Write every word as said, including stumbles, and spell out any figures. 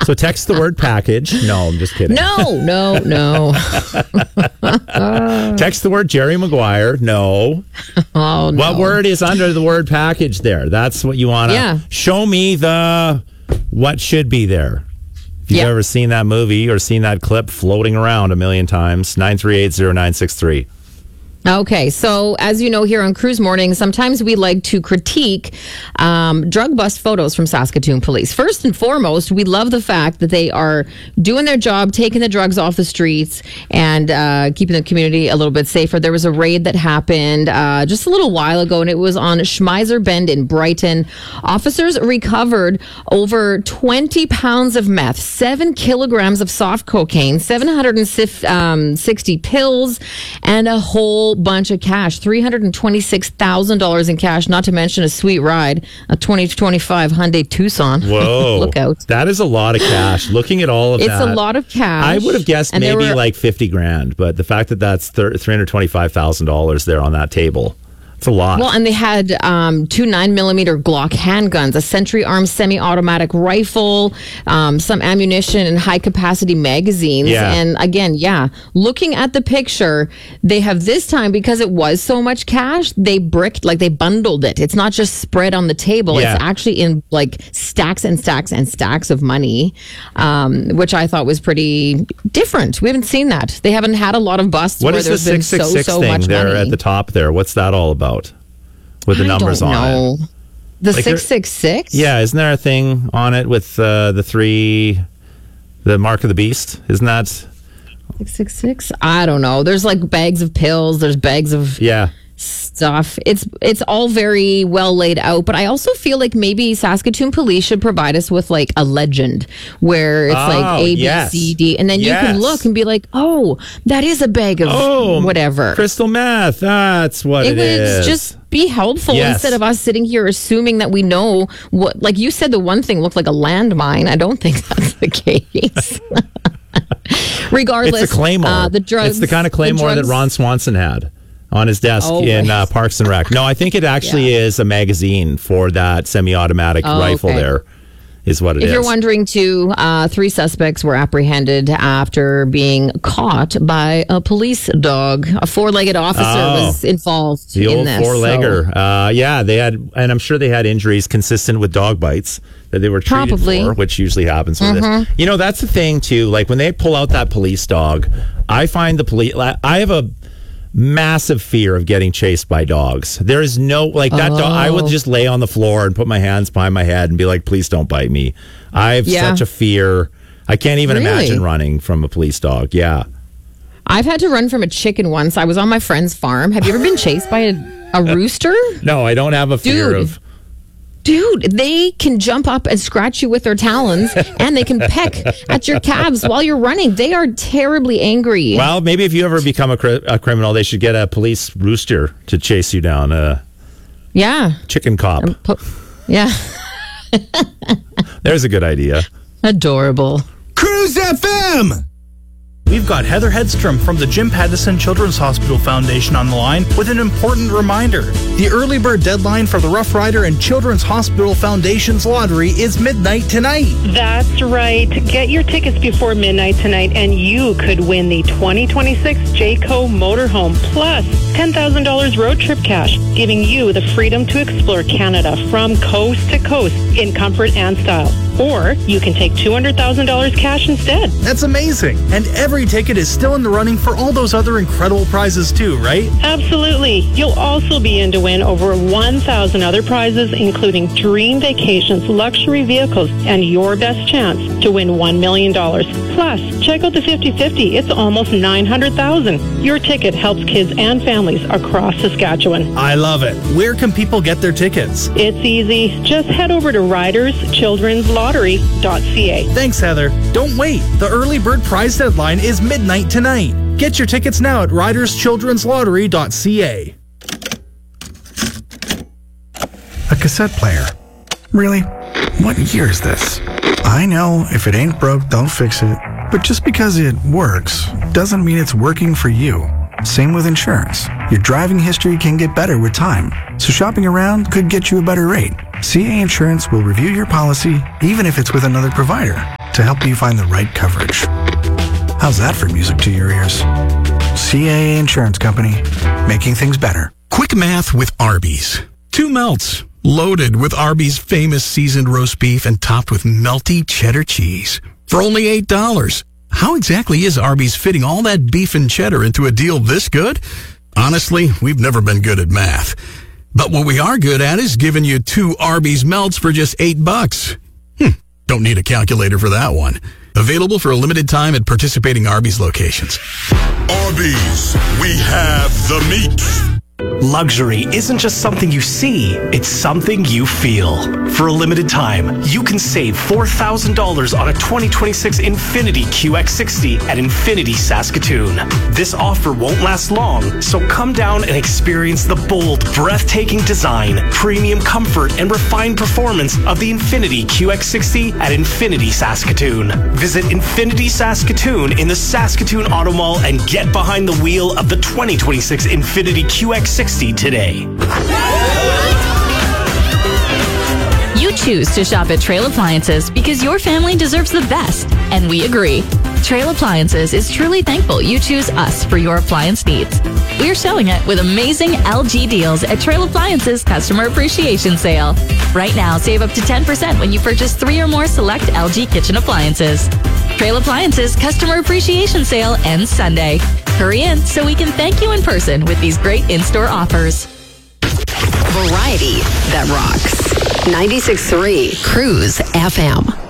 So text the word package. No, I'm just kidding. No, no, no. Text the word Jerry Maguire. No. Oh, no. What word is under the word package there? That's what you want to Yeah. show me the what should be there. If you've Yep. ever seen that movie or seen that clip floating around a million times, nine three eight zero nine six three. Okay, so as you know, here on Cruise Morning, sometimes we like to critique um, drug bust photos from Saskatoon police. First and foremost, we love the fact that they are doing their job, taking the drugs off the streets and uh, keeping the community a little bit safer. There was a raid that happened uh, just a little while ago, and it was on Schmeiser Bend in Brighton. Officers recovered over twenty pounds of meth, seven kilograms of soft cocaine, seven hundred sixty pills, and a whole bunch of cash, three hundred twenty-six thousand dollars in cash, not to mention a sweet ride, a twenty twenty-five Hyundai Tucson. Whoa. Look out. That is a lot of cash. Looking at all of It's that. a lot of cash. I would have guessed And there maybe were- like fifty grand, but the fact that that's three hundred twenty-five thousand dollars there on that table, it's a lot. Well, and they had um, two nine millimeter Glock handguns, a Sentry Arms semi-automatic rifle, um, some ammunition, and high-capacity magazines. Yeah. And again, yeah, looking at the picture, they have this time, because it was so much cash, they bricked, like they bundled it. It's not just spread on the table. Yeah. It's actually in like stacks and stacks and stacks of money, um, which I thought was pretty different. We haven't seen that. They haven't had a lot of busts what where is the there's been six six six so, so thing much there money. at the top there? What's that all about? With the I numbers don't on know. it. The Like there- six six six? Yeah, isn't there a thing on it with uh, the three, the mark of the beast? Isn't that? six six six? I don't know. There's like bags of pills, there's bags of Yeah. stuff. It's it's all very well laid out, but I also feel like maybe Saskatoon police should provide us with like a legend where it's Oh, like A, B, yes. C, D, and then you can Yes. look and be like, oh, that is a bag of Oh, whatever. crystal meth. That's what It it would is. just be helpful Yes. instead of us sitting here assuming that we know what, like you said, the one thing looked like a landmine. I don't think that's the case. Regardless, It's a claymore. Uh, the drugs. It's the kind of claymore that drugs- Ron Swanson had on his desk Oh, in right. uh, Parks and Rec. No, I think it actually Yeah. is a magazine for that semi-automatic Oh, rifle okay. there, is what it is. If you're wondering, too, uh, three suspects were apprehended after being caught by a police dog. A four-legged officer Oh. was involved The in old this. four-legger. Uh, yeah, they had, and I'm sure they had injuries consistent with dog bites that they were treated Probably. for, which usually happens with it. You know, that's the thing, too. Like, when they pull out that police dog, I find the police, I have a massive fear of getting chased by dogs. There is no, like, that dog, I would just lay on the floor and put my hands behind my head and be like, please don't bite me. I have Yeah. such a fear. I can't even Really? imagine running from a police dog. Yeah. I've had to run from a chicken once. I was on my friend's farm. Have you ever been chased by a, a rooster? No, I don't have a fear Dude. of. Dude, they can jump up and scratch you with their talons, and they can peck at your calves while you're running. They are terribly angry. Well, maybe if you ever become a, cri- a criminal, they should get a police rooster to chase you down. A Yeah. chicken cop. Po- yeah. There's a good idea. Adorable. Cruise F M! We've got Heather Hedstrom from the Jim Pattison Children's Hospital Foundation on the line with an important reminder. The early bird deadline for the Rough Rider and Children's Hospital Foundation's lottery is midnight tonight. That's right. Get your tickets before midnight tonight and you could win the twenty twenty-six Jayco motorhome plus ten thousand dollars road trip cash, giving you the freedom to explore Canada from coast to coast in comfort and style. Or you can take two hundred thousand dollars cash instead. That's amazing. And every ticket is still in the running for all those other incredible prizes too, right? Absolutely. You'll also be in to win over one thousand other prizes, including dream vacations, luxury vehicles, and your best chance to win one million dollars. Plus, check out the fifty fifty. It's almost nine hundred thousand dollars. Your ticket helps kids and families across Saskatchewan. I love it. Where can people get their tickets? It's easy. Just head over to riders children's lottery dot c a. Thanks, Heather. Don't wait. The early bird prize deadline is midnight tonight. Get your tickets now at riders children's lottery dot c a. A cassette player. Really? What year is this? I know, if it ain't broke, don't fix it. But just because it works doesn't mean it's working for you. Same with insurance. Your driving history can get better with time, so shopping around could get you a better rate. C A Insurance will review your policy, even if it's with another provider, to help you find the right coverage. How's that for music to your ears? C A A Insurance Company, making things better. Quick math with Arby's. Two melts, loaded with Arby's famous seasoned roast beef and topped with melty cheddar cheese. For only eight dollars. How exactly is Arby's fitting all that beef and cheddar into a deal this good? Honestly, we've never been good at math. But what we are good at is giving you two Arby's melts for just eight bucks. Hm, don't need a calculator for that one. Available for a limited time at participating Arby's locations. Arby's, we have the meat. Luxury isn't just something you see, it's something you feel. For a limited time, you can save four thousand dollars on a twenty twenty-six Infiniti Q X sixty at Infiniti Saskatoon. This offer won't last long, so come down and experience the bold, breathtaking design, premium comfort, and refined performance of the Infiniti Q X sixty at Infiniti Saskatoon. Visit Infiniti Saskatoon in the Saskatoon Auto Mall and get behind the wheel of the twenty twenty-six Infiniti Q X sixty today. You choose to shop at Trail Appliances because your family deserves the best, and we agree. Trail Appliances is truly thankful you choose us for your appliance needs. We're showing it with amazing L G deals at Trail Appliances Customer Appreciation Sale. Right now, save up to ten percent when you purchase three or more select L G kitchen appliances. Trail Appliances Customer Appreciation Sale ends Sunday. Hurry in so we can thank you in person with these great in-store offers. Variety that rocks. ninety-six point three Cruise F M.